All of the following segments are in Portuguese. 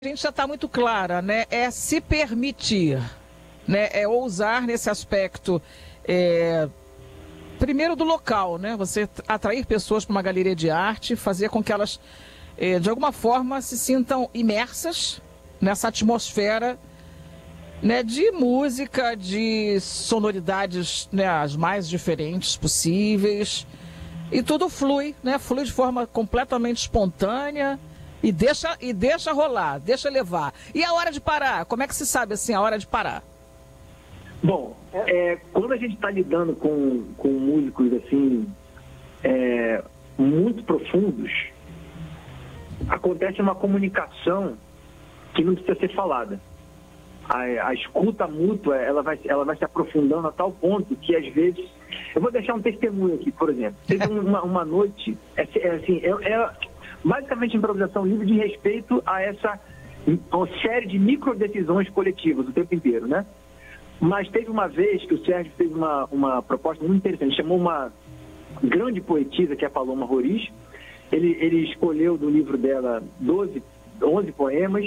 A gente já está muito clara, né? É se permitir, né? É ousar nesse aspecto, primeiro do local, né? Você atrair pessoas para uma galeria de arte, fazer com que elas, de alguma forma, se sintam imersas nessa atmosfera, né? De música, de sonoridades, né? As mais diferentes possíveis. E tudo flui, né? Flui de forma completamente espontânea. E deixa rolar, deixa levar. E a hora de parar? Como é que se sabe assim a hora de parar? Bom, quando a gente está lidando com músicos assim muito profundos, acontece uma comunicação que não precisa ser falada. A escuta mútua, ela vai se aprofundando a tal ponto que às vezes... Eu vou deixar um testemunho aqui, por exemplo. Teve uma noite, basicamente improvisação livre de respeito a essa série de micro decisões coletivas o tempo inteiro, né? Mas teve uma vez que o Sérgio fez uma proposta muito interessante. Ele chamou uma grande poetisa, que é a Paloma Roriz. Ele escolheu do livro dela 11 poemas,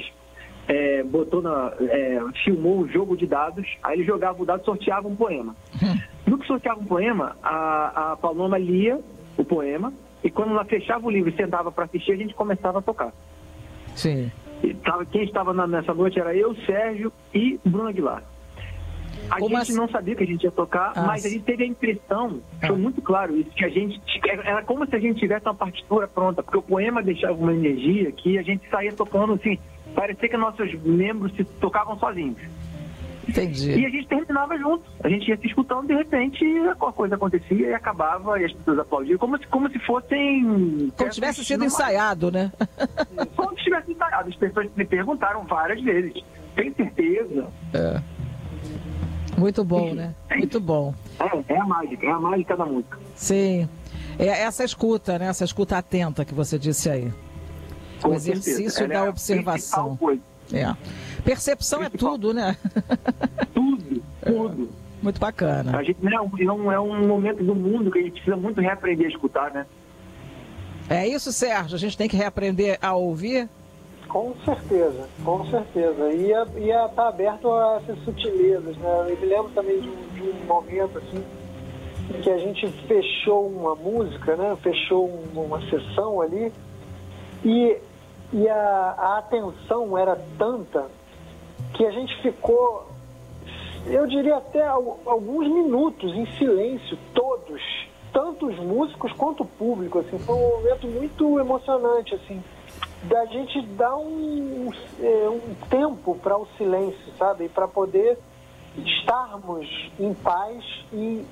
filmou um jogo de dados, aí ele jogava o dado e sorteava um poema. No que sorteava um poema, a Paloma lia o poema, e quando ela fechava o livro e sentava para assistir, a gente começava a tocar. Sim. Quem estava nessa noite era eu, Sérgio e Bruno Aguilar. A gente não sabia que a gente ia tocar, mas a gente teve a impressão, foi muito claro isso, que a gente... Era como se a gente tivesse uma partitura pronta, porque o poema deixava uma energia que a gente saía tocando assim, parecia que nossos membros se tocavam sozinhos. Entendi. E a gente terminava junto. A gente ia se escutando, de repente, a coisa acontecia e acabava, e as pessoas aplaudiam, como se fossem... Como tivesse sido ensaiado, né? Como se tivesse ensaiado. As pessoas me perguntaram várias vezes. Tem certeza? Muito bom, né? Muito bom. É a mágica da música. Sim. É essa escuta, né? Essa escuta atenta que você disse aí. O exercício da observação. Percepção é tudo, né? Tudo. Muito bacana. A gente não é um momento do mundo que a gente precisa muito reaprender a escutar, né? É isso, Sérgio? A gente tem que reaprender a ouvir? Com certeza. E estar aberto a essas sutilezas, né? Eu me lembro também de um momento, assim, em que a gente fechou uma música, né? Fechou uma sessão ali e a atenção era tanta que a gente ficou, eu diria até alguns minutos em silêncio, todos, tanto os músicos quanto o público, assim, foi um momento muito emocionante, assim, da gente dar um tempo para o silêncio, sabe, para poder estarmos em paz e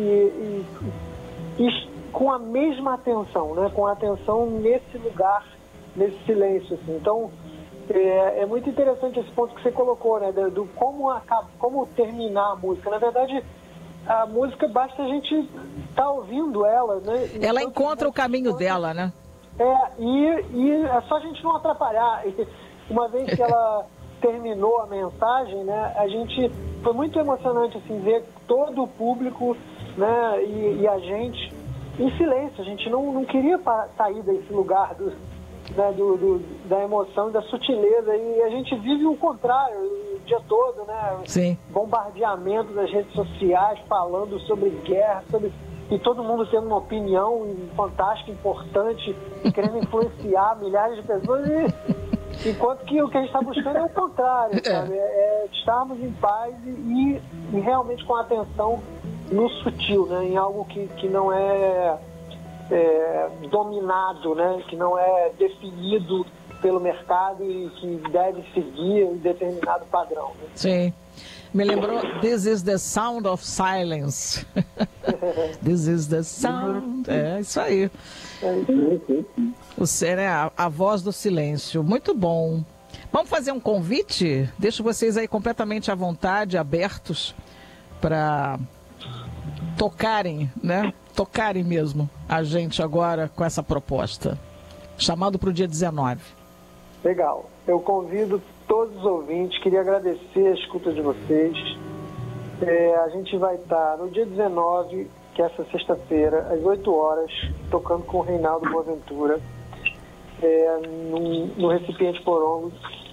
com a mesma atenção, né, com a atenção nesse lugar, nesse silêncio, assim. Então, é muito interessante esse ponto que você colocou, né, do como terminar a música. Na verdade, a música, basta a gente estar ouvindo ela, né? Ela encontra o caminho dela, né? E é só a gente não atrapalhar. Uma vez que ela terminou a mensagem, né, foi muito emocionante, assim, ver todo o público, né, e a gente em silêncio. A gente não queria sair desse lugar da emoção e da sutileza, e a gente vive o contrário o dia todo, né? Sim. Bombardeamento das redes sociais falando sobre guerra, e todo mundo tendo uma opinião fantástica, importante, e querendo influenciar milhares de pessoas, enquanto que o que a gente está buscando é o contrário, sabe? É estarmos em paz e realmente com atenção no sutil, né? Em algo que não é dominado, né? Que não é definido pelo mercado e que deve seguir um determinado padrão, né? Sim. Me lembrou This is the sound of silence. This is the sound. É isso aí. A voz do silêncio. Muito bom. Vamos fazer um convite? Deixo vocês aí completamente à vontade, abertos para tocarem, né? Tocarem mesmo a gente agora com essa proposta. Chamado para o dia 19. Legal. Eu convido todos os ouvintes, queria agradecer a escuta de vocês. A gente vai estar no dia 19, que é essa sexta-feira, às 8 horas, tocando com o Reinaldo Boaventura, no Recipiente Porongo,